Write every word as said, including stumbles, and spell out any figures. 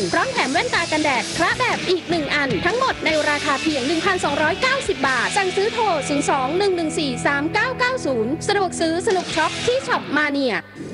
พร้อมแถมแว่นตากันแดดคละแบบอีกหนึ่งอันทั้งหมดในราคาเพียง หนึ่งพันสองร้อยเก้าสิบ บาทสั่งซื้อโทร ศูนย์ สอง หนึ่ง หนึ่ง สี่ สาม เก้า เก้า ศูนย์ สะดวกซื้อสนุกช็อปที่ช็อปมาเนีย